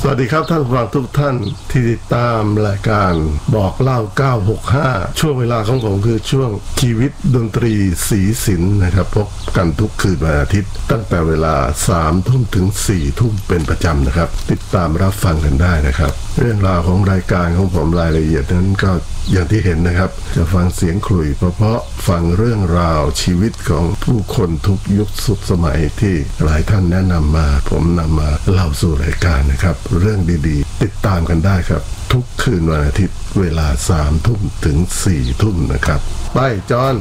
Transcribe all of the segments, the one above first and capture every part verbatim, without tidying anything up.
สวัสดีครับท่านผู้ฟังทุกท่านที่ติดตามรายการบอกเล่าเก้าหกห้าช่วงเวลาของผมคือช่วงชีวิตดนตรีสีสินนะครับพบกันทุกคืนวันอาทิตย์ตั้งแต่เวลาสามทุ่มถึงสี่ทุ่มเป็นประจำนะครับติดตามรับฟังกันได้นะครับเรื่องราวของรายการของผมรายละเอียดนั้นก็อย่างที่เห็นนะครับจะฟังเสียงขลุ่ยเพราะๆฟังเรื่องราวชีวิตของผู้คนทุกยุคสุดสมัยที่หลายท่านแนะนำมาผมนำมาเล่าสู่รายการนะครับเรื่องดีๆติดตามกันได้ครับทุกคืนวันอาทิตย์เวลาสามทุ่มถึงสี่ทุ่มนะครับไปจอน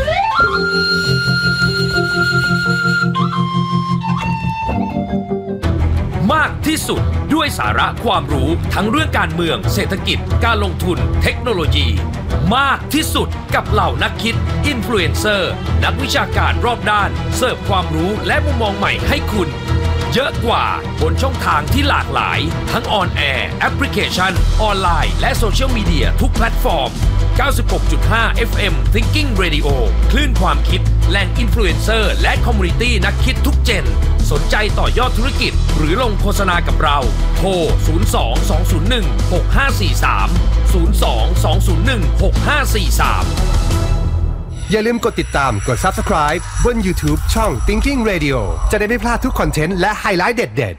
มากที่สุดด้วยสาระความรู้ทั้งเรื่องการเมืองเศรษฐกิจการลงทุนเทคโนโลยีมากที่สุดกับเหล่านักคิดอินฟลูเอนเซอร์นักวิชาการรอบด้านเสิร์ฟความรู้และมุมมองใหม่ให้คุณเยอะกว่าบนช่องทางที่หลากหลายทั้งออนแอร์แอปพลิเคชันออนไลน์และโซเชียลมีเดียทุกแพลตฟอร์ม เก้าสิบหกจุดห้า เอฟ เอ็ม Thinking Radio คลื่นความคิดแหล่งอินฟลูเอนเซอร์และคอมมูนิตี้นักคิดทุกเจนสนใจต่อยอดธุรกิจหรือลงโฆษณากับเราโทรศูนย์ สอง สอง ศูนย์ หนึ่ง หก ห้า สี่ สาม ศูนย์ สอง สอง ศูนย์ หนึ่ง หก ห้า สี่ สามอย่าลืมกดติดตามกด Subscribe บน YouTube ช่อง Thinking Radio จะได้ไม่พลาดทุกคอนเทนต์และไฮไลท์เด็ด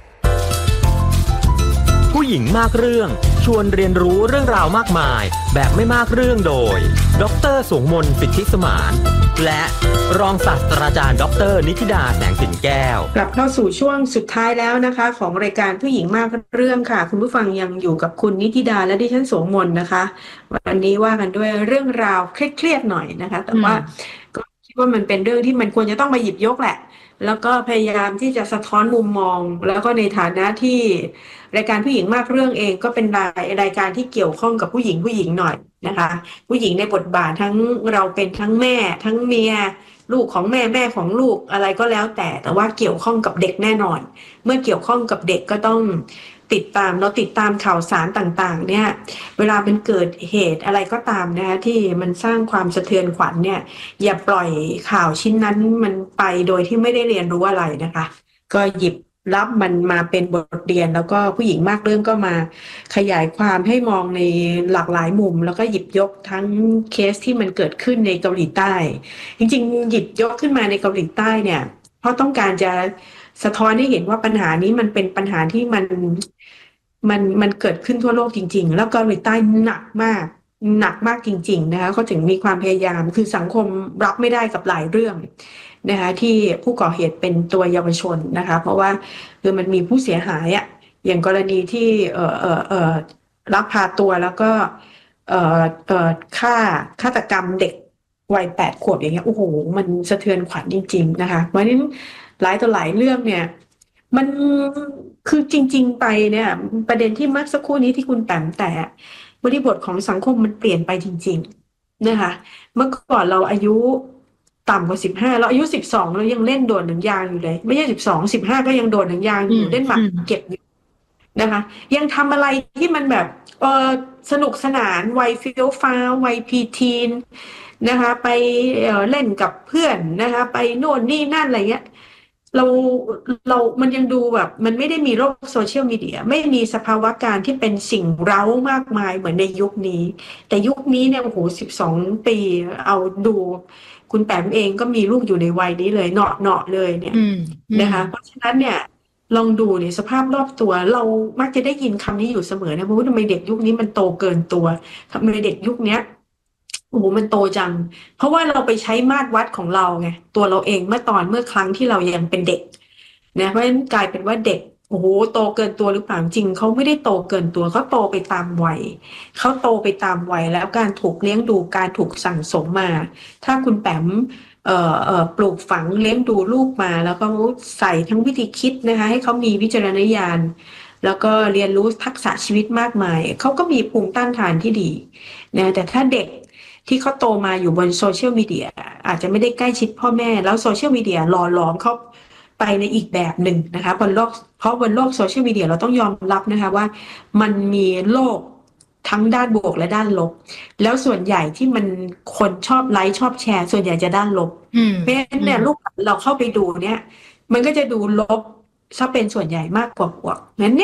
ๆผู้หญิงมากเรื่องชวนเรียนรู้เรื่องราวมากมายแบบไม่มากเรื่องโดยดร.สวงมนต์ สิทธิสมานและรองศาสตราจารย์ดร.นิธิดาแสงสินแก้วกลับเข้าสู่ช่วงสุดท้ายแล้วนะคะของรายการผู้หญิงมากเรื่องค่ะคุณผู้ฟังยังอยู่กับคุณนิธิดาและดิฉันสวงมนต์นะคะวันนี้ว่ากันด้วยเรื่องราวเครียดๆหน่อยนะคะแต่ว่าก็คิดว่ามันเป็นเรื่องที่มันควรจะต้องมาหยิบยกแหละแล้วก็พยายามที่จะสะท้อนมุมมองแล้วก็ในฐานะที่รายการผู้หญิงมากเรื่องเองก็เป็นรายรายการที่เกี่ยวข้องกับผู้หญิงผู้หญิงหน่อยนะคะผู้หญิงในบทบาททั้งเราเป็นทั้งแม่ทั้งเมียลูกของแม่แม่ของลูกอะไรก็แล้วแต่แต่ว่าเกี่ยวข้องกับเด็กแน่นอนเมื่อเกี่ยวข้องกับเด็กก็ต้องติดตามเราติดตามข่าวสารต่างๆเนี่ยเวลาเป็นเกิดเหตุอะไรก็ตามนะคะที่มันสร้างความสะเทือนขวัญเนี่ยอย่าปล่อยข่าวชิ้นนั้นมันไปโดยที่ไม่ได้เรียนรู้อะไรนะคะก็หยิบรับมันมาเป็นบทเรียนแล้วก็ผู้หญิงมากเรื่องก็มาขยายความให้มองในหลากหลายมุมแล้วก็หยิบยกทั้งเคสที่มันเกิดขึ้นในเกาหลีใต้จริงๆหยิบยกขึ้นมาในเกาหลีใต้เนี่ยเพราะต้องการจะสะท้อนให้เห็นว่าปัญหานี้มันเป็นปัญหาที่มันมันมันเกิดขึ้นทั่วโลกจริงๆแล้วเกาหลีใต้หนักมากหนักมากจริงๆนะคะเขาถึงมีความพยายามคือสังคมรับไม่ได้กับหลายเรื่องนะคะที่ผู้ก่อเหตุเป็นตัวเยาวชนนะคะเพราะว่าคือมันมีผู้เสียหายอ่ะอย่างกรณีที่เอ่อเอ่อเอ่อลักพาตัวแล้วก็เอ่อเอ่อฆ่าฆาตกรรมเด็กวัยแปดขวบอย่างเงี้ยโอ้โหมันสะเทือนขวัญจริงๆนะคะเพราะฉะนั้นหลายต่อหลายเรื่องเนี่ยมันคือจริงๆไปเนี่ยประเด็นที่เมื่อสักครู่นี้ที่คุณแต้มแต่บริบทของสังคมมันเปลี่ยนไปจริงๆนะคะเมื่อก่อนเราอายุต่ำกว่าสิบห้าเราอายุสิบสองเรายังเล่นโดดหนังยางอยู่เลยไม่ใช่สิบสอง สิบห้าก็ยังโดดหนังยางอยู่เล่นหมากเก็บอยู่นะคะยังทำอะไรที่มันแบบเออสนุกสนานวัยเฟี้ยวฟ้าววัยพีทีนนะคะไปเอ่อเล่นกับเพื่อนนะคะไปโน่นนี่นั่นอะไรเงี้ยเราเรามันยังดูแบบมันไม่ได้มีโลกโซเชียลมีเดียไม่มีสภาวะการที่เป็นสิ่งเร้ามากมายเหมือนในยุคนี้แต่ยุคนี้เนี่ยโอ้โหสิบสองปีเอาดูคุณแปมเองก็มีลูกอยู่ในวัยนี้เลยเนาะเนาะเลยเนี่ยนะคะเพราะฉะนั้นเนี่ยลองดูเนี่ยสภาพรอบตัวเรามักจะได้ยินคำนี้อยู่เสมอนะว่าทำไมเด็กยุคนี้มันโตเกินตัวทำไมเด็กยุคนี้โอ้โหมันโตจังเพราะว่าเราไปใช้มาตรวัดของเราไงตัวเราเองเมื่อตอนเมื่อครั้งที่เรายังเป็นเด็กนะเพราะฉะนั้นกลายเป็นว่าเด็กโอ้โหโตเกินตัวหรือเปล่าจริงเขาไม่ได้โตเกินตัวเขาโตไปตามวัยเขาโตไปตามวัยแล้วการถูกเลี้ยงดูการถูกสั่งสมมาถ้าคุณแปมเอ่อเอ่อปลูกฝังเลี้ยงดูลูกมาแล้วก็ใส่ทั้งวิธีคิดนะคะให้เขามีวิจารณญาณแล้วก็เรียนรู้ทักษะชีวิตมากมายเขาก็มีภูมิต้านทานที่ดีนะแต่ถ้าเด็กที่เขาโตมาอยู่บนโซเชียลมีเดียอาจจะไม่ได้ใกล้ชิดพ่อแม่แล้วโซเชียลมีเดียหล่อหลอมเขาไปในอีกแบบหนึ่งนะคะบนโลกเพราะบนโลกโซเชียลมีเดียเราต้องยอมรับนะคะว่ามันมีโลกทั้งด้านบวกและด้านลบแล้วส่วนใหญ่ที่มันคนชอบไลค์ชอบแชร์ส่วนใหญ่จะด้านลบเพราะฉะนั้นเนี่ยลูกเราเข้าไปดูเนี่ยมันก็จะดูลบซะเป็นส่วนใหญ่มากกว่าบวกนั้นเนี่ย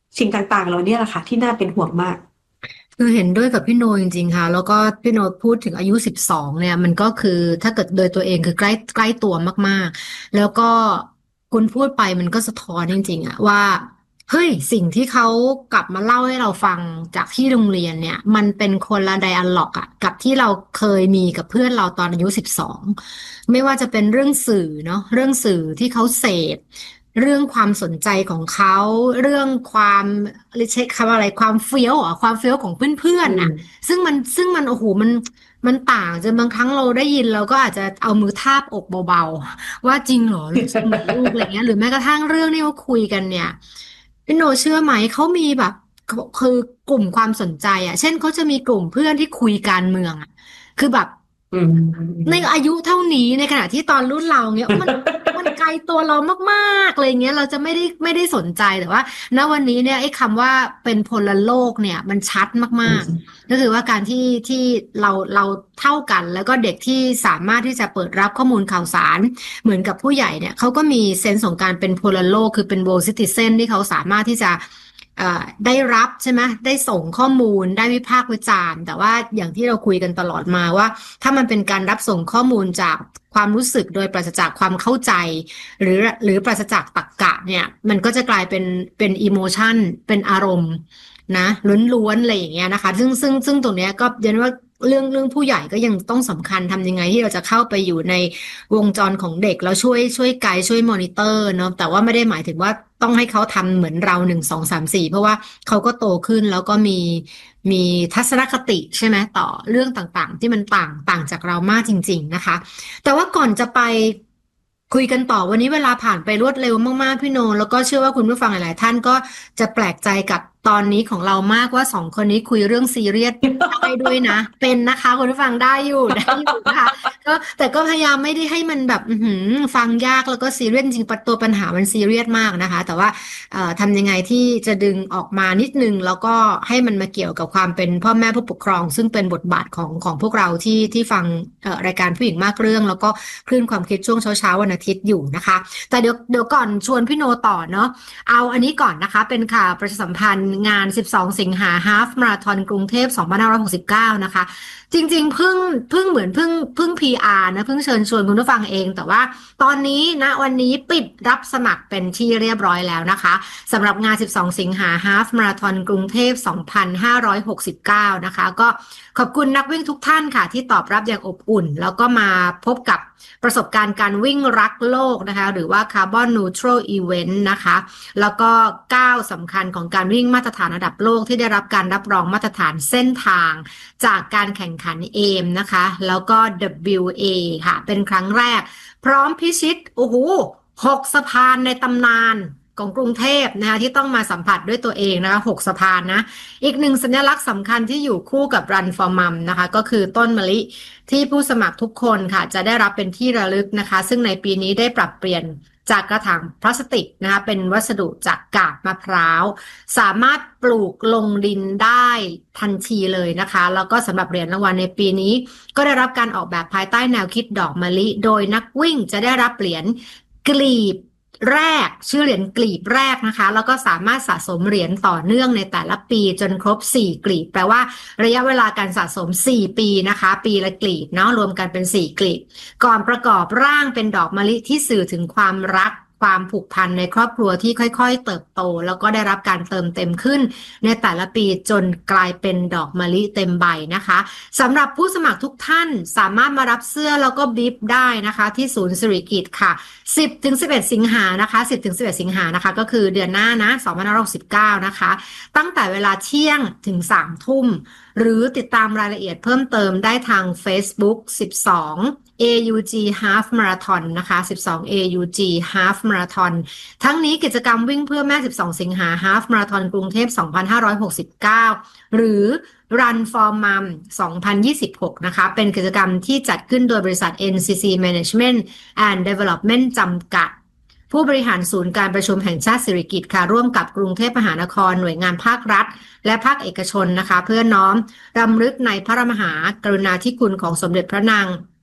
สิ่งต่างๆเหล่านี้แหละค่ะที่น่าเป็นห่วงมากคือเห็นด้วยกับพี่โนจริงๆค่ะแล้วก็พี่โนพูดถึงอายุสิบสองเนี่ยมันก็คือถ้าเกิดโดยตัวเองคือใกล้ใกล้ตัวมากๆแล้วก็คุณพูดไปมันก็สะท้อนจริงๆอะว่าเฮ้ยสิ่งที่เขากลับมาเล่าให้เราฟังจากที่โรงเรียนเนี่ยมันเป็นคนละไดอะล็อกอะกับที่เราเคยมีกับเพื่อนเราตอนอายุสิบสองไม่ว่าจะเป็นเรื่องสื่อเนาะเรื่องสื่อที่เขาเสพเรื่องความสนใจของเขาเรื่องความเช็คคำอะไรความเฟี้ยวอ่ะความเฟี้ยวของเพื่อนๆอ่ะซึ่งมันซึ่งมันโอ้โหมันมันต่างจนบางครั้งเราได้ยินเราก็อาจจะเอามือทาบอกเบาๆว่าจริงเหรอรู้สึกเหมือนลูกอะไรเงี้ยหรือแม้กระทั่งเรื่องที่เขาคุยกันเนี่ยพี่โนเชื่อไหมเขามีแบบคือกลุ่มความสนใจอ่ะเช่นเขาจะมีกลุ่มเพื่อนที่คุยการเมืองอ่ะคือแบบในอายุเท่านี้ในขณะที่ตอนรุ่นเราเนี้ยมันมันไกลตัวเรามากๆเลยเงี้ยเราจะไม่ได้ไม่ได้สนใจแต่ว่าณวันนี้เนี่ยไอ้คำว่าเป็นพลโลกเนี่ยมันชัดมากๆก็คือว่าการที่ที่เราเราเท่ากันแล้วก็เด็กที่สามารถที่จะเปิดรับข้อมูลข่าวสารเหมือนกับผู้ใหญ่เนี่ยเขาก็มีเซนส์ของการเป็นพลโลกคือเป็น world citizen ที่เขาสามารถที่จะได้รับใช่ไหมได้ส่งข้อมูลได้วิพากษ์วิจารณ์แต่ว่าอย่างที่เราคุยกันตลอดมาว่าถ้ามันเป็นการรับส่งข้อมูลจากความรู้สึกโดยปราศจากความเข้าใจหรือหรือปราศจากตรรกะเนี่ยมันก็จะกลายเป็นเป็นอิโมชันเป็นอารมณ์นะล้วนๆอะไรอย่างเงี้ยนะคะซึ่งซึ่งซึ่งตรงเนี้ยก็ยันว่าเรื่องเรื่องผู้ใหญ่ก็ยังต้องสำคัญทำยังไงที่เราจะเข้าไปอยู่ในวงจรของเด็กแล้วช่วยช่วยไกด์ช่วยมอนิเตอร์เนาะแต่ว่าไม่ได้หมายถึงว่าต้องให้เขาทำเหมือนเราหนึ่งสองสามสี่เพราะว่าเขาก็โตขึ้นแล้วก็มีมีทัศนคติใช่ไหมต่อเรื่องต่างๆที่มันต่างต่างจากเรามากจริงๆนะคะแต่ว่าก่อนจะไปคุยกันต่อวันนี้เวลาผ่านไปรวดเร็วมากๆพี่โนแล้วก็เชื่อว่าคุณผู้ฟังหลายๆท่านก็จะแปลกใจกับตอนนี้ของเรามากว่าสองคนนี้คุยเรื่องซีเรียสได้ด้วยนะเป็นนะคะคุณผู้ฟังได้อยู่ได้อยู่นะคะก็แต่ก็พยายามไม่ได้ให้มันแบบฟังยากแล้วก็ซีเรียสจริงๆตัวปัญหามันซีเรียสมากนะคะแต่ว่าทำยังไงที่จะดึงออกมานิดนึงแล้วก็ให้มันมาเกี่ยวกับความเป็นพ่อแม่ผู้ปกครองซึ่งเป็นบทบาทของของพวกเราที่ที่ฟังรายการผู้หญิงมากเรื่องแล้วก็คลื่นความคิดช่วงเช้าเช้าวันอาทิตย์อยู่นะคะแต่เดี๋ยวเดี๋ยวก่อนชวนพี่โนต่อเนาะเอาอันนี้ก่อนนะคะเป็นข่าวประชาสัมพันธ์งานสิบสองสิงหาฮาล์ฟมาราธอนกรุงเทพสองพันห้าร้อยหกสิบเก้านะคะจริงๆเพิ่งเพิ่งเหมือนเพิ่งเพิ่ง พี อาร์ นะเพิ่งเชิญชวนคุณผู้ฟังเองแต่ว่าตอนนี้ณวันนี้ปิดรับสมัครเป็นที่เรียบร้อยแล้วนะคะสำหรับงานสิบสองสิงหาฮาล์ฟมาราธอนกรุงเทพสองพันห้าร้อยหกสิบเก้านะคะก็ขอบคุณนักวิ่งทุกท่านค่ะที่ตอบรับอย่างอบอุ่นแล้วก็มาพบกับประสบการณ์การวิ่งรักโลกนะคะหรือว่า Carbon Neutral Event นะคะแล้วก็ก้าวสำคัญของการวิ่งมาตรฐานระดับโลกที่ได้รับการรับรองมาตรฐานเส้นทางจากการแข่งขัน เอ เอ็ม นะคะแล้วก็ ดับเบิลยู เอ ค่ะเป็นครั้งแรกพร้อมพิชิตโอ้โหหกสะพานในตำนานของกรุงเทพนะคะที่ต้องมาสัมผัสด้วยตัวเองนะคะหกสะพานนะอีกหนึ่งสัญลักษณ์สำคัญที่อยู่คู่กับ Run for Mom นะคะก็คือต้นมะลิที่ผู้สมัครทุกคนค่ะจะได้รับเป็นที่ระลึกนะคะซึ่งในปีนี้ได้ปรับเปลี่ยนจากกระถางพลาสติกนะคะเป็นวัสดุจากกาบมะพร้าวสามารถปลูกลงดินได้ทันทีเลยนะคะแล้วก็สำหรับเหรียญรางวัลในปีนี้ก็ได้รับการออกแบบภายใต้แนวคิดดอกมะลิโดยนักวิ่งจะได้รับเหรียญกลีบแรกชื่อเหรียญกลีบแรกนะคะแล้วก็สามารถสะสมเหรียญต่อเนื่องในแต่ละปีจนครบสี่กลีบแปลว่าระยะเวลาการสะสมสี่ปีนะคะปีละกลีบเนาะรวมกันเป็นสี่กลีบก่อนประกอบร่างเป็นดอกมะลิที่สื่อถึงความรักความผูกพันในครอบครัวที่ค่อยๆเติบโตแล้วก็ได้รับการเติมเต็มขึ้นในแต่ละปีจนกลายเป็นดอกมะลิเต็มใบนะคะสำหรับผู้สมัครทุกท่านสามารถมารับเสื้อแล้วก็บลิฟได้นะคะที่ศูนย์สิริกิติ์ค่ะสิบถึงสิบเอ็ดสิงหานะคะสิบถึงสิบเอ็ดสิงหานะคะก็คือเดือนหน้านะสองพันห้าร้อยหกสิบเก้านะคะตั้งแต่เวลาเที่ยงถึงสามทุ่มหรือติดตามรายละเอียดเพิ่มเติมได้ทาง Facebook สิบสอง เอ ยู จี Half Marathon นะคะสิบสอง เอ ยู จี Half Marathon ทั้งนี้กิจกรรมวิ่งเพื่อแม่สิบสองสิงหา Half Marathon กรุงเทพสองพันห้าร้อยหกสิบเก้าหรือ Run for Mom สองพันยี่สิบหกนะคะเป็นกิจกรรมที่จัดขึ้นโดยบริษัท เอ็น ซี ซี Management and Development จำกัดผู้บริหารศูนย์การประชุมแห่งชาติสิริกิติ์ค่ะร่วมกับกรุงเทพมหานครหน่วยงานภาครัฐและภาคเอกชนนะคะเพื่อน้อมรำลึกในพระมหากรุณาธิคุณของสมเด็จพระนาง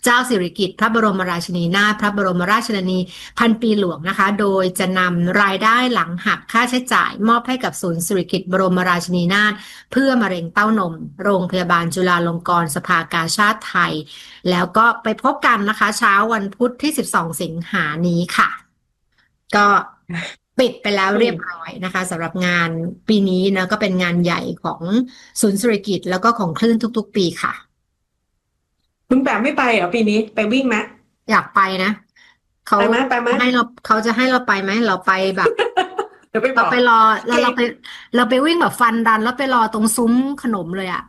เจ้าสิริกิติ์พระบรมราชินีนาถพระบรมราชชนนีพันปีหลวงนะคะโดยจะนำรายได้หลังหักค่าใช้จ่ายมอบให้กับศูนย์สิริกิติ์บรมราชินีนาถเพื่อมะเร็งเต้านมโรงพยาบาลจุฬาลงกรณ์สภากาชาดไทยแล้วก็ไปพบกันนะคะเช้าวันพุธที่สิบสองสิงหานี้ค่ะก็ปิดไปแล้วเรียบร้อยนะคะสำหรับงานปีนี้นะก็เป็นงานใหญ่ของศูนย์สิริกิติ์แล้วก็ของคลื่นทุกๆปีค่ะคุณแปมไม่ไปเหรอปีนี้ไปวิ่งไหมอยากไปนะเขาไปไหมไปไหมให้เราเขาจะให้เราไปไหมเราไปแบบเดี๋ยวไปบอเรากไปรอแล้วเราไปเราไปวิ่งแบบฟันดันแล้วไปรอตรงซุ้มขนมเลยอ่ะ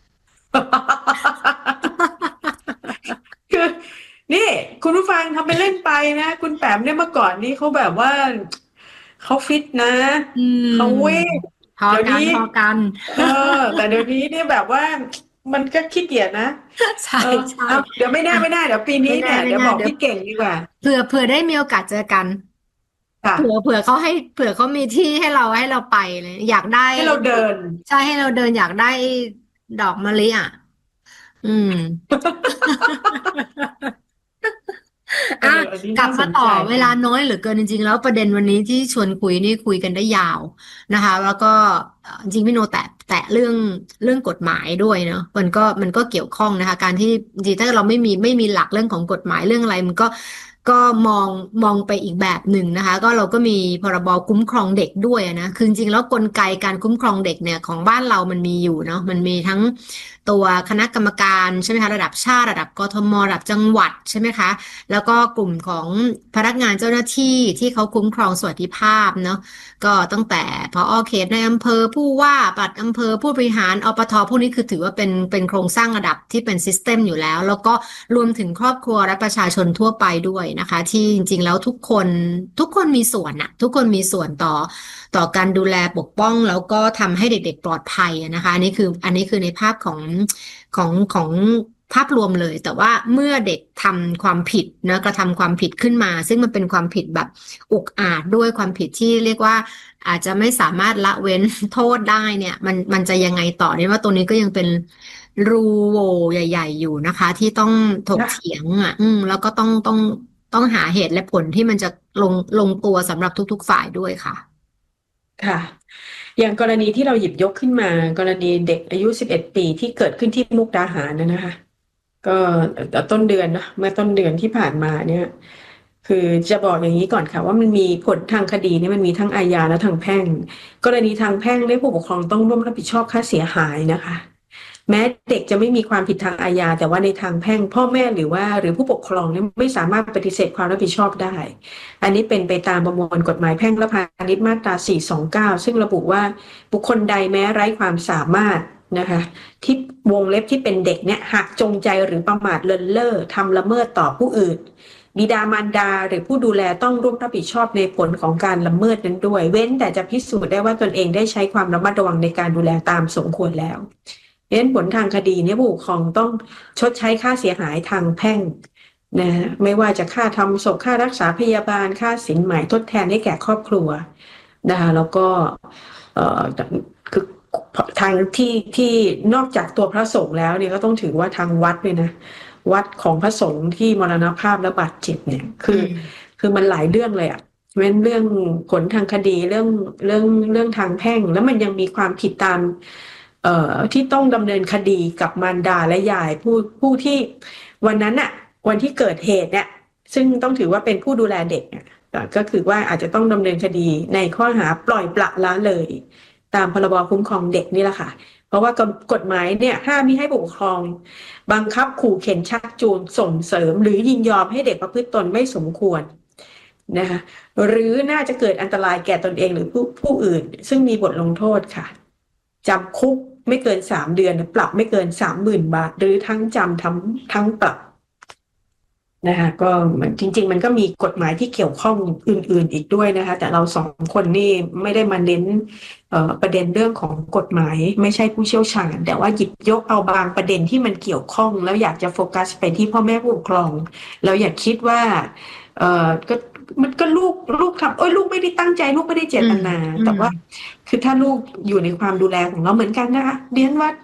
คือนี่คุณผู้ฟังทำไปเล่นไปนะคุณแปมเนี่ยเมื่อก่อนนี้เขาแบบว่าเขาฟิตนะเขาวิ่งพอกันพอกันเออแต่เดี๋ยวนี้เนี่ยแบบว่ามันก็ขี้เกียจนะใช่ใช่เดี๋ยวไม่ได้ไม่ได้เดี๋ยวปีนี้เนี่ยเดี๋ยวบอกพี่เก่งดีกว่าเผื่อเผื่อได้มีโอกาสเจอกันเผื่อเผื่อเขาให้เผื่อเขามีที่ให้เราให้เราไปเลยอยากได้ให้เราเดินใช่ให้เราเดินอยากได้ดอกมะลิอ่ะอืมอ่ะกลับมาต่อเวลาน้อยเหลือเกินจริงๆแล้วประเด็นวันนี้ที่ชวนคุยนี่คุยกันได้ยาวนะคะแล้วก็จริงพี่โนแตะแตะเรื่องเรื่องกฎหมายด้วยเนาะมันก็มันก็เกี่ยวข้องนะคะการที่จริงถ้าเราไม่มีไม่มีหลักเรื่องของกฎหมายเรื่องอะไรมันก็ก็มองมองไปอีกแบบหนึ่งนะคะก็เราก็มีพรบคุ้มครองเด็กด้วยนะคือจริงๆแล้วกลไกการคุ้มครองเด็กเนี่ยของบ้านเรามันมีอยู่เนาะมันมีทั้งตัวคณะกรรมการใช่ไหมคะระดับชาติระดับกทมระดับจังหวัดใช่ไหมคะแล้วก็กลุ่มของพนักงานเจ้าหน้าที่ที่เขาคุ้มครองสวัสดิภาพเนาะก็ตั้งแต่ผอ.เขตในอำเภอผู้ว่าปลัดอำเภอผู้บริหารอปท.พวกนี้คือถือว่าเป็นเป็นโครงสร้างระดับที่เป็นซิสเต็มอยู่แล้วแล้วก็รวมถึงครอบครัวและประชาชนทั่วไปด้วยนะคะที่จริงๆแล้วทุกคนทุกคนมีส่วนอะทุกคนมีส่วนต่อต่อการดูแลปกป้องแล้วก็ทำให้เด็กๆปลอดภัยนะคะอันนี้คืออันนี้คือในภาพของของของภาพรวมเลยแต่ว่าเมื่อเด็กทำความผิดนะกระทำความผิดขึ้นมาซึ่งมันเป็นความผิดแบบอุกอาจด้วยความผิดที่เรียกว่าอาจจะไม่สามารถละเว้นโทษได้เนี่ยมันมันจะยังไงต่อเนี่ยว่าตัวนี้ก็ยังเป็นรูโหว่ใหญ่ๆอยู่นะคะที่ต้องถกเถียงอ่ะอืมแล้วก็ต้องต้องต้องหาเหตุและผลที่มันจะลงลงตัวสำหรับทุกๆฝ่ายด้วยค่ะค่ะอย่างกรณีที่เราหยิบยกขึ้นมากรณีเด็กอายุสิบเอ็ดปีที่เกิดขึ้นที่มุกดาหารนะนะคะก็ต้นเดือนนะเมื่อต้นเดือนที่ผ่านมาเนี่ยคือจะบอกอย่างนี้ก่อนค่ะว่ามันมีผลทางคดีนี่มันมีทั้งอาญาและทางแพ่งกรณีทางแพ่งเนี่ยผู้ปกครองต้องร่วมรับผิดชอบค่าเสียหายนะคะแม้เด็กจะไม่มีความผิดทางอาญาแต่ว่าในทางแพ่งพ่อแม่หรือว่าหรือผู้ปกครองเนี่ยไม่สามารถปฏิเสธความรับผิดชอบได้อันนี้เป็นไปตามประมวลกฎหมายแพ่งและพาณิชย์มาตราสี่สองเก้าซึ่งระบุว่าบุคคลใดแม้ไร้ความสามารถนะคะที่วงเล็บที่เป็นเด็กเนี่ยหากจงใจหรือประมาทเลินเล่อทำละเมิดต่อผู้อื่นบิดามารดาหรือผู้ดูแลต้องร่วมรับผิดชอบในผลของการละเมิดนั้นด้วยเว้นแต่จะพิสูจน์ได้ว่าตนเองได้ใช้ความระมัดระวังในการดูแลตามสมควรแล้วเพราะฉะนั้นผลทางคดีเนี่ยผู้ปกครองต้องชดใช้ค่าเสียหายทางแพ่งนะไม่ว่าจะค่าทำศพค่ารักษาพยาบาลค่าสินไหมทดแทนให้แก่ครอบครัวนะคะแล้วก็เอ่อคือทางที่ที่นอกจากตัวพระสงฆ์แล้วเนี่ยก็ต้องถือว่าทางวัดเลยนะวัดของพระสงฆ์ที่มรณภาพและบาดเจ็บเนี่ยคือคือมันหลายเรื่องเลยอ่ะเว้นเรื่องผลทางคดีเรื่องเรื่องเรื่องทางแพ่งแล้วมันยังมีความผิดตามเอ่อที่ต้องดำเนินคดีกับมารดาและยายผู้ผู้ที่วันนั้นน่ะวันที่เกิดเหตุเนี่ยซึ่งต้องถือว่าเป็นผู้ดูแลเด็กเนี่ยก็คือว่าอาจจะต้องดำเนินคดีในข้อหาปล่อยปละละเลยตามพรบคุ้มครองเด็กนี่แหละค่ะเพราะว่ากฎหมายเนี่ยห้ามมิให้ผู้ปกครองบังคับขู่เข็นชักจูงส่งเสริมหรือยินยอมให้เด็กประพฤติตนไม่สมควรนะคะหรือน่าจะเกิดอันตรายแก่ตนเองหรือผู้ผู้อื่นซึ่งมีบทลงโทษค่ะจำคุกไม่เกินสามเดือนปรับไม่เกิน สามหมื่น บาทหรือทั้งจำทั้งทั้งปรับนะคะก็จริงๆมันก็มีกฎหมายที่เกี่ยวข้องอื่นๆอีกด้วยนะคะแต่เราสองคนนี่ไม่ได้มาเน้นประเด็นเรื่องของกฎหมายไม่ใช่ผู้เชี่ยวชาญแต่ว่าหยิบยกเอาบางประเด็นที่มันเกี่ยวข้องแล้วอยากจะโฟกัสไปที่พ่อแม่ผู้ปกครองแล้วอยากคิดว่าเออก็มันก็ลูกลูกทำโอ้ยลูกไม่ได้ตั้งใจลูกไม่ได้เจตนาแต่ว่าคือถ้าลูกอยู่ในความดูแลของเราเหมือนกันนะคะเรียนว่า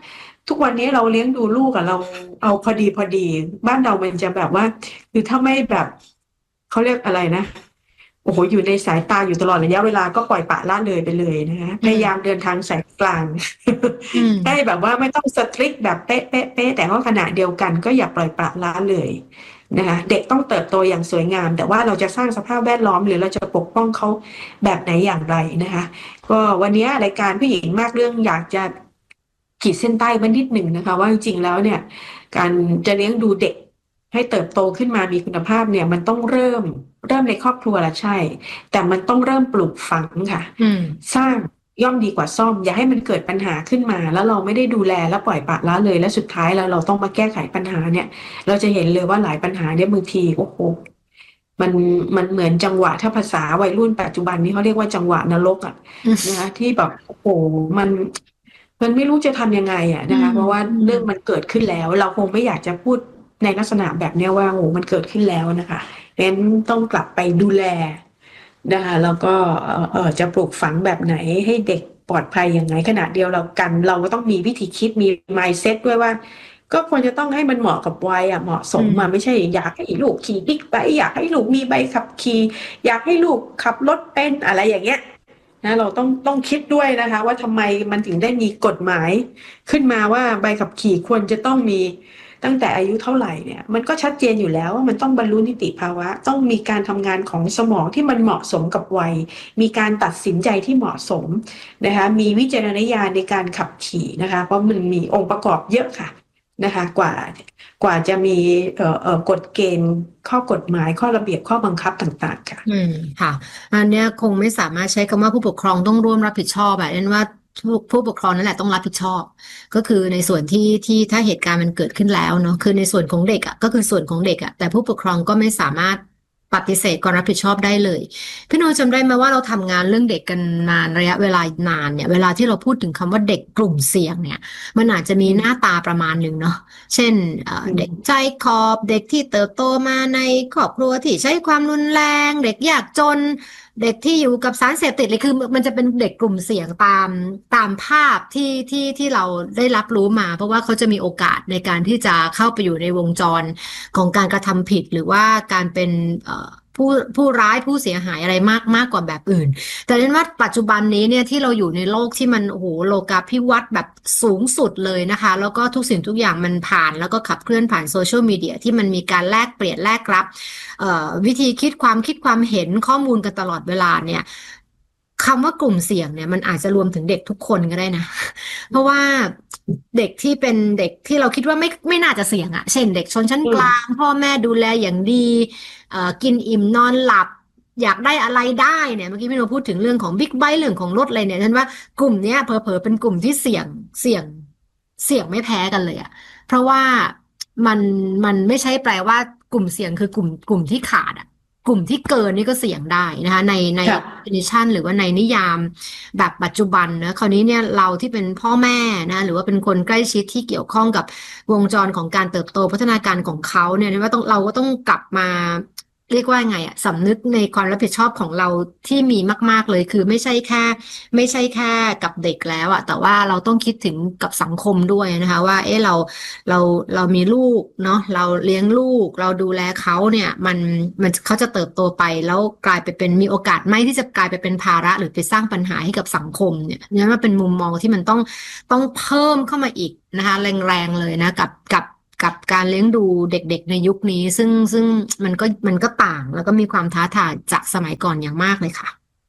ทุกวันนี้เราเลี้ยงดูลูกอะเราเอาพอดีพอดีบ้านเรามันจะแบบว่าคือถ้าไม่แบบเขาเรียกอะไรนะโอ้โหอยู่ในสายตาอยู่ตลอดระยะเวลาก็ปล่อยปละละเลยไปเลยนะคะพยายามเดินทางสายกลางให้แบบว่าไม่ต้องสตริกแบบเป๊ะเป๊ะเป๊ะแต่ว่าขณะเดียวกันก็อย่าปล่อยปละละเลยนะคะเด็กต้องเติบโตอย่างสวยงามแต่ว่าเราจะสร้างสภาพแวดล้อมหรือเราจะปกป้องเขาแบบไหนอย่างไรนะคะก็วันนี้รายการผู้หญิงมากเรื่องอยากจะขีดเส้นใต้ไว้นิดหนึ่งนะคะว่าจริงๆแล้วเนี่ยการจะเลี้ยงดูเด็กให้เติบโตขึ้นมามีคุณภาพเนี่ยมันต้องเริ่มเริ่มในครอบครัวละใช่แต่มันต้องเริ่มปลูกฝังค่ะสร้างย่อมดีกว่าซ่อมอย่าให้มันเกิดปัญหาขึ้นมาแล้วเราไม่ได้ดูแลแล้วปล่อยปละละเลยและสุดท้ายแล้วเราต้องมาแก้ไขปัญหาเนี่ยเราจะเห็นเลยว่าหลายปัญหาเนี่ยบางทีโอ้โหมันมันเหมือนจังหวะถ้าภาษาวัยรุ่นปัจจุบันนี้เขาเรียกว่าจังหวะนรกอ่ะนะคะที่แบบโอ้โหมันมันไม่รู้จะทำยังไงอ่ะนะคะเพราะว่าเรื่องมันเกิดขึ้นแล้วเราคงไม่อยากจะพูดในลักษณะแบบนี้ว่าโอ้มันเกิดขึ้นแล้วนะคะเพราะฉะนั้นต้องกลับไปดูแลนะคะแล้วก็เออจะปลูกฝังแบบไหนให้เด็กปลอดภัยยังไงขณะเดียวเรากันเราก็ต้องมีวิธีคิดมี mindset ด้วยว่าก็ควรจะต้องให้มันเหมาะกับวัยอ่ะเหมาะสมมาไม่ใช่อยากให้ลูกขี่บิ๊กไบค์อยากให้ลูกมีใบขับขี่อยากให้ลูกขับรถเป็นอะไรอย่างเงี้ยนะเราต้องต้องคิดด้วยนะคะว่าทำไมมันถึงได้มีกฎหมายขึ้นมาว่าใบขับขี่ควรจะต้องมีตั้งแต่อายุเท่าไหร่เนี่ยมันก็ชัดเจนอยู่แล้วว่ามันต้องบรรลุนิติภาวะต้องมีการทำงานของสมองที่มันเหมาะสมกับวัยมีการตัดสินใจที่เหมาะสมนะคะมีวิจารณญาณในการขับขี่นะคะเพราะมันมีองค์ประกอบเยอะค่ะนะคะกว่ากว่าจะมีเอ่อเอ่อกฎเกณฑ์ข้อกฎหมายข้อระเบียบข้อบังคับต่างๆค่ะอืมค่ะอันเนี้ยคงไม่สามารถใช้คำว่าผู้ปกครองต้องร่วมรับผิดชอบแบบนั้นว่าผู้ผู้ปกครองนั่นแหละต้องรับผิดชอบก็คือในส่วนที่ที่ถ้าเหตุการณ์มันเกิดขึ้นแล้วเนาะคือในส่วนของเด็กอ่ะก็คือส่วนของเด็กอ่ะแต่ผู้ปกครองก็ไม่สามารถปฏิเสธความรับผิดชอบได้เลยพี่โนจำได้ไหมว่าเราทำงานเรื่องเด็กกันนานระยะเวลานานเนี่ยเวลาที่เราพูดถึงคำว่าเด็กกลุ่มเสี่ยงเนี่ยมันอาจจะมีหน้าตาประมาณหนึ่งเนาะเช่นเด็กใจขอบเด็กที่เติบโตมาในครอบครัวที่ใช้ความรุนแรงเด็กยากจนเด็กที่อยู่กับสารเสพติดเลยคือมันจะเป็นเด็กกลุ่มเสี่ยงตามตามภาพที่ที่ที่เราได้รับรู้มาเพราะว่าเขาจะมีโอกาสในการที่จะเข้าไปอยู่ในวงจรของการกระทำผิดหรือว่าการเป็นเอ่อผู้ผู้ร้ายผู้เสียหายอะไรมากมากกว่าแบบอื่นแต่เรียนว่าปัจจุบันนี้เนี่ยที่เราอยู่ในโลกที่มันโอ้โหโลกาภิวัตน์แบบสูงสุดเลยนะคะแล้วก็ทุกสิ่งทุกอย่างมันผ่านแล้วก็ขับเคลื่อนผ่านโซเชียลมีเดียที่มันมีการแลกเปลี่ยนแลกรับวิธีคิดความคิดความเห็นข้อมูลกันตลอดเวลาเนี่ยคำว่ากลุ่มเสี่ยงเนี่ยมันอาจจะรวมถึงเด็กทุกคนก็ได้นะเพราะว่าเด็กที่เป็นเด็กที่เราคิดว่าไม่ไม่น่าจะเสี่ยงอะเช่นเด็กชนชั้นกลางพ่อแม่ดูแลอย่างดีเอ่อกินอิ่มนอนหลับอยากได้อะไรได้เนี่ยเมื่อกี้พี่โนพูดถึงเรื่องของบิ๊กไบค์เรื่องของรถอะไรเนี่ยฉันว่ากลุ่มเนี้ยเผลอๆเป็นกลุ่มที่เสี่ยงเสี่ยงเสี่ยงไม่แพ้กันเลยอะเพราะว่ามันมันไม่ใช่แปลว่ากลุ่มเสี่ยงคือกลุ่มกลุ่มที่ขาดอะกลุ่มที่เกินนี่ก็เสี่ยงได้นะคะในใน definition หรือว่าในนิยามแบบปัจจุบันนะคราวนี้เนี่ยเราที่เป็นพ่อแม่นะหรือว่าเป็นคนใกล้ชิดที่เกี่ยวข้องกับวงจรของการเติบโตพัฒนาการของเขาเนี่ยว่าต้องเราก็ต้องกลับมาเรียกว่าไงอะสำนึกในความรับผิดชอบของเราที่มีมากๆเลยคือไม่ใช่แค่ไม่ใช่แค่กับเด็กแล้วอะแต่ว่าเราต้องคิดถึงกับสังคมด้วยนะคะว่าเออเราเราเรามีลูกเนาะเราเลี้ยงลูกเราดูแลเขาเนี่ยมันมันเขาจะเติบโตไปแล้วกลายไปเป็นมีโอกาสไหมที่จะกลายไปเป็นภาระหรือไปสร้างปัญหาให้กับสังคมเนี่ยนั่นว่าเป็นมุมมองที่มันต้องต้องเพิ่มเข้ามาอีกนะคะแรงๆเลยนะกับกับกับการเลี้ยงดูเด็กๆในยุคนี้ซึ่งซึ่งมันก็มันก็ต่างแล้วก็มีความท้าทายจากสมัยก่อนอย่างมากเลยค่ะ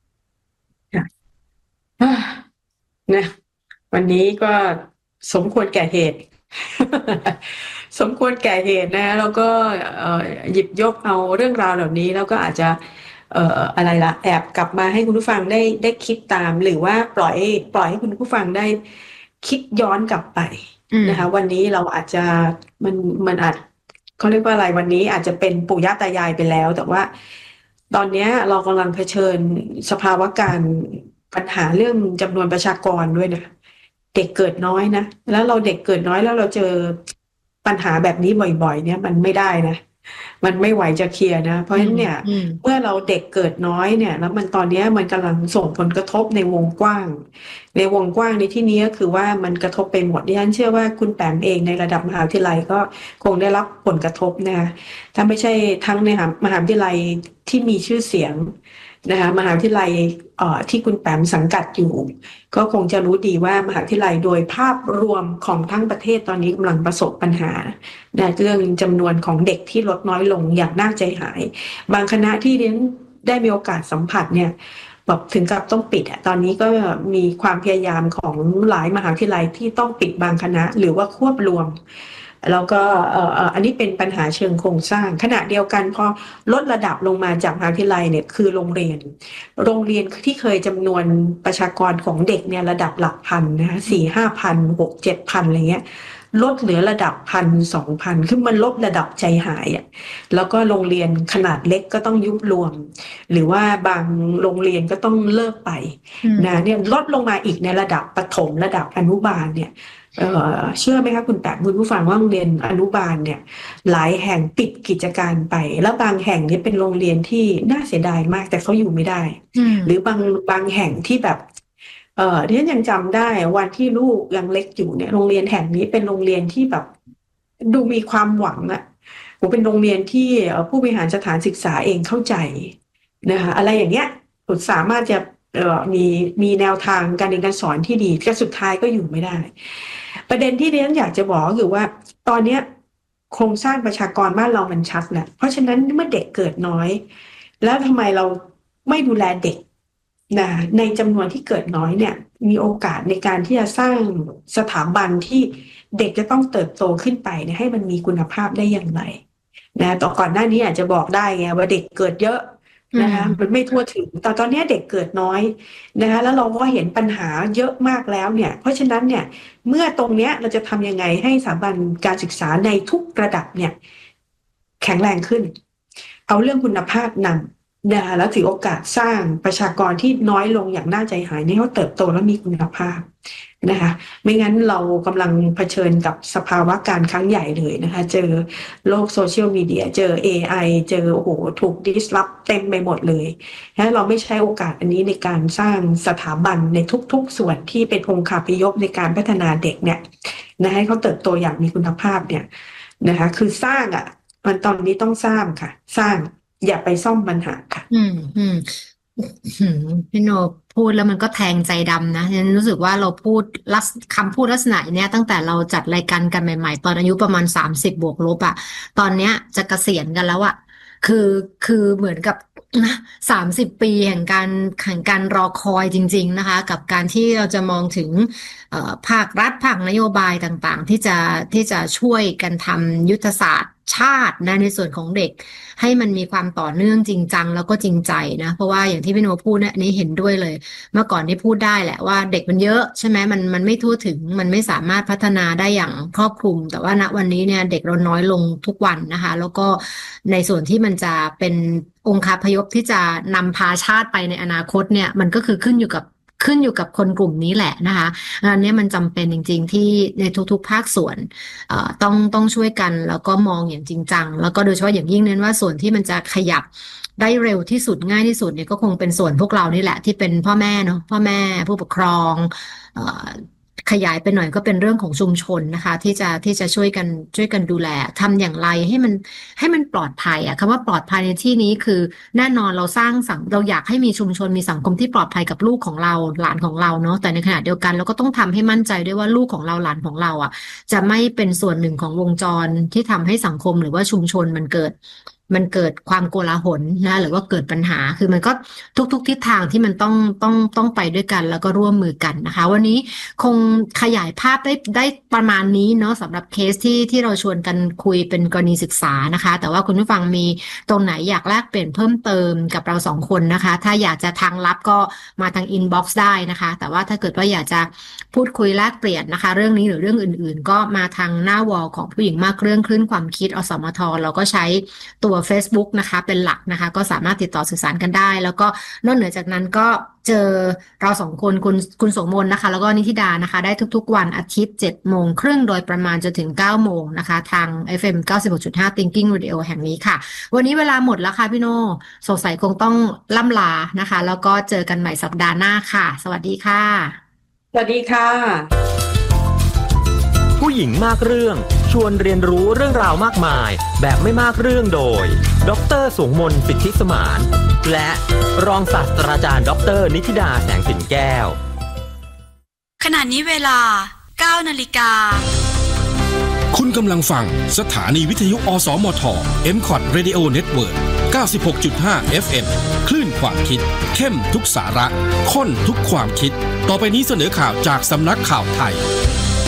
นะวันนี้ก็สมควรแก่เหตุ สมควรแก่เหตุนะแล้วก็หยิบยกเอาเรื่องราวเหล่านี้แล้วก็อาจจะเอ่ออะไรล่ะแอบกลับมาให้คุณผู้ฟังได้ได้คิดตามหรือว่าปล่อยปล่อยให้คุณผู้ฟังได้คิดย้อนกลับไปนะคะวันนี้เราอาจจะมันมันอาจเขาเรียกว่าอะไรวันนี้อาจจะเป็นปู่ย่าตายายไปแล้วแต่ว่าตอนนี้เรากำลังเผชิญสภาวะการปัญหาเรื่องจำนวนประชากรด้วยนะเด็กเกิดน้อยนะแล้วเราเด็กเกิดน้อยแล้วเราเจอปัญหาแบบนี้บ่อยๆเนี่ยมันไม่ได้นะมันไม่ไหวจะเคลียร์นะเพราะฉะนั้นเนี่ยเมื่อเราเด็กเกิดน้อยเนี่ยแล้วมันตอนนี้มันกำลังส่งผลกระทบในวงกว้างในวงกว้างในที่นี้ก็คือว่ามันกระทบไปหมดดิฉันเชื่อว่าคุณแปมเองในระดับมหาวิทยาลัยก็คงได้รับผลกระทบนะคะถ้าไม่ใช่ทั้งในมหาวิทยาลัยที่มีชื่อเสียงนะคะมหาวิทยาลัยเอ่อที่คุณแปมสังกัดอยู่ก็คงจะรู้ดีว่ามหาวิทยาลัยโดยภาพรวมของทั้งประเทศตอนนี้กำลังประสบปัญหาในเรื่องจำนวนของเด็กที่ลดน้อยลงอย่างน่าใจหายบางคณะที่เรียนได้มีโอกาสสัมผัสเนี่ยแบบถึงกับต้องปิดอ่ะตอนนี้ก็มีความพยายามของหลายมหาวิทยาลัยที่ต้องปิดบางคณะหรือว่าควบรวมแล้วก็เอ่ออันนี้เป็นปัญหาเชิงโครงสร้างขณะเดียวกันพอลดระดับลงมาจากมหาวิทยาลัยเนี่ยคือโรงเรียนโรงเรียนที่เคยจำนวนประชากรของเด็กเนี่ยระดับหลักพันนะคะสี่ห้าพันหกเจ็ดพันอะไรเงี้ยลดเหลือระดับพันสองพันคือมันลดระดับใจหายอ่ะแล้วก็โรงเรียนขนาดเล็กก็ต้องยุบรวมหรือว่าบางโรงเรียนก็ต้องเลิกไปนะเนี่ยลดลงมาอีกในระดับประถมระดับอนุบาลเนี่ยเอ่อเชื่อไหมคะคุณแปะคุณผู้ฟังว่าโรงเรียนอนุบาลเนี่ยหลายแห่งปิดกิจการไปแล้วบางแห่งนี่เป็นโรงเรียนที่น่าเสียดายมากแต่เขาอยู่ไม่ได้หรือบางบางแห่งที่แบบเอ่อที่ฉันยังจำได้วันที่ลูกยังเล็กอยู่เนี่ยโรงเรียนแห่งนี้เป็นโรงเรียนที่แบบดูมีความหวังอะผมเป็นโรงเรียนที่ผู้บริหารสถานศึกษาเองเข้าใจนะคะอะไรอย่างเงี้ยสามารถจะเอ่อมีมีแนวทางการเรียนการสอนที่ดีแต่สุดท้ายก็อยู่ไม่ได้ประเด็นที่เรียนอยากจะบอกคือว่าตอนนี้โครงสร้างประชากรบ้านเรามันชัดแหละเพราะฉะนั้นเมื่อเด็กเกิดน้อยแล้วทำไมเราไม่ดูแลเด็กนะในจำนวนที่เกิดน้อยเนี่ยมีโอกาสในการที่จะสร้างสถาบันที่เด็กจะต้องเติบโตขึ้นไปเนี่ยให้มันมีคุณภาพได้อย่างไรนะต่อก่อนหน้านี้อาจจะบอกได้ไงว่าเด็กเกิดเยอะนะคะมันไม่ทั่วถึงแต่ตอนนี้เด็กเกิดน้อยนะคะแล้วเราก็เห็นปัญหาเยอะมากแล้วเนี่ยเพราะฉะนั้นเนี่ยเมื่อตรงเนี้ยเราจะทำยังไงให้สถาบันการศึกษาในทุกระดับเนี่ยแข็งแรงขึ้นเอาเรื่องคุณภาพนำนะคะแล้วถือโอกาสสร้างประชากรที่น้อยลงอย่างน่าใจหายให้เขาเติบโตแล้วมีคุณภาพนะคะไม่งั้นเรากำลังเผชิญกับสภาวะการครั้งใหญ่เลยนะคะเจอโลกโซเชียลมีเดียเจอ เอ ไอ เจอโอ้โหถูก disrupt เต็มไปหมดเลยนะเราไม่ใช้โอกาสอันนี้ในการสร้างสถาบันในทุกๆส่วนที่เป็นองค์คาพยพในการพัฒนาเด็กเนี่ยนะให้เขาเติบโตอย่างมีคุณภาพเนี่ยนะคะคือสร้างอ่ะมันตอนนี้ต้องสร้างค่ะสร้างอย่าไปซ่อมปัญหาค่ะอืมอืมพี่โนพูดแล้วมันก็แทงใจดำนะฉันรู้สึกว่าเราพูดลักษคำพูดลักษณะเนี้ยตั้งแต่เราจัดรายการกันใหม่ๆตอนอายุประมาณสามสิบบวกลบอะตอนเนี้ยจะเกษียณกันแล้วอะคือคือเหมือนกับสามสิบปีแห่งการแห่งการรอคอยจริงๆนะคะกับการที่เราจะมองถึงภาครัฐภาคนโยบายต่างๆที่จะที่จะช่วยกันทำยุทธศาสตร์ชาตินะในส่วนของเด็กให้มันมีความต่อเนื่องจริงจังแล้วก็จริงใจนะเพราะว่าอย่างที่พี่โนพูดเนี่ยอันนี้เห็นด้วยเลยเมื่อก่อนที่พูดได้แหละว่าเด็กมันเยอะใช่ไหมมันมันไม่ทั่วถึงมันไม่สามารถพัฒนาได้อย่างครอบคลุมแต่ว่าณวันนี้เนี่ยเด็กเราน้อยลงทุกวันนะคะแล้วก็ในส่วนที่มันจะเป็นองค์คาพยพที่จะนำพาชาติไปในอนาคตเนี่ยมันก็คือขึ้นอยู่กับขึ้นอยู่กับคนกลุ่มนี้แหละนะคะอันนี้มันจำเป็นจริงๆที่ในทุกๆภาคส่วนต้องต้องช่วยกันแล้วก็มองอย่างจริงจังแล้วก็โดยเฉพาะอย่างยิ่งเน้นว่าส่วนที่มันจะขยับได้เร็วที่สุดง่ายที่สุดเนี่ยก็คงเป็นส่วนพวกเรานี่แหละที่เป็นพ่อแม่เนาะพ่อแม่ผู้ปกครองขยายไปหน่อยก็เป็นเรื่องของชุมชนนะคะที่จะที่จะช่วยกันช่วยกันดูแลทำอย่างไรให้มันให้มันปลอดภัยอะคำว่าปลอดภัยในที่นี้คือแน่นอนเราสร้างสังเราอยากให้มีชุมชนมีสังคมที่ปลอดภัยกับลูกของเราหลานของเราเนาะแต่ในขณะเดียวกันเราก็ต้องทำให้มั่นใจด้วยว่าลูกของเราหลานของเราอะจะไม่เป็นส่วนหนึ่งของวงจรที่ทำให้สังคมหรือว่าชุมชนมันเกิดมันเกิดความโกลาหลนะหรือว่าเกิดปัญหาคือมันก็ทุกๆทิศทางที่มันต้องต้องต้องไปด้วยกันแล้วก็ร่วมมือกันนะคะวันนี้คงขยายภาพได้ได้ประมาณนี้เนาะสำหรับเคสที่ที่เราชวนกันคุยเป็นกรณีศึกษานะคะแต่ว่าคุณผู้ฟังมีตรงไหนอยากแลกเปลี่ยนเพิ่มเติมกับเราสองคนนะคะถ้าอยากจะทางลับก็มาทางอินบ็อกซ์ได้นะคะแต่ว่าถ้าเกิดว่าอยากจะพูดคุยแลกเปลี่ยนนะคะเรื่องนี้หรือเรื่องอื่นๆก็มาทางหน้าวอลของผู้หญิงมากเรื่องคลื่นความคิดอสมทเราก็ใช้ตัว Facebook นะคะเป็นหลักนะคะก็สามารถติดต่อสื่อสารกันได้แล้วก็นอกเหนือจากนั้นก็เจอเราสองคนคุณคุณโสมนนะคะแล้วก็นิธิดานะคะได้ทุกๆวันอาทิตย์ เจ็ดโมงครึ่งโดยประมาณจนถึง เก้าโมงนะคะทาง เอฟ เอ็ม เก้าสิบหกจุดห้า Thinking Radio แห่งนี้ค่ะวันนี้เวลาหมดแล้วค่ะพี่โน่สงสัยคงต้องล่ำลานะคะแล้วก็เจอกันใหม่สัปดาห์หน้าค่ะสวัสดีค่ะสวัสดีค่ะผู้หญิงมากเรื่องชวนเรียนรู้เรื่องราวมากมายแบบไม่มากเรื่องโดยดร.สงมนต์สิทธิสมานและรองศาสตราจารย์ดร.นิธิดาแสงสินแก้วขณะนี้เวลา เก้านาฬิกาคุณกำลังฟังสถานีวิทยุอสมท เอ็ม คอท Radio Network เก้าสิบหกจุดห้า เอฟ เอ็ม คลื่นความคิดเข้มทุกสาระข้นทุกความคิดต่อไปนี้เสนอข่าวจากสำนักข่าวไทย